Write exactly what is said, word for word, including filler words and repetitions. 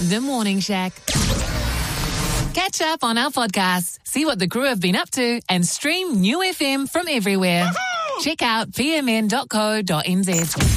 The Morning Shack. Catch up on our podcasts, see what the crew have been up to, and stream New F M from everywhere. Check out p m n dot co dot n z.